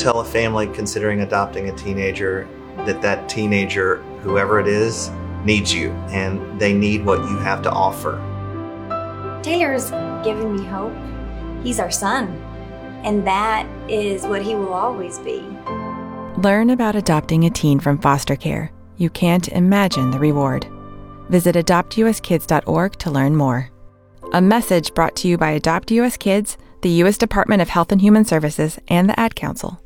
tell a family considering adopting a teenager that teenager, whoever it is, needs you, and they need what you have to offer. Taylor's given me hope. He's our son, and that is what he will always be. Learn about adopting a teen from foster care. You can't imagine the reward. Visit adoptuskids.org to learn more. A message brought to you by Adopt US Kids, the U.S. Department of Health and Human Services, and the Ad Council.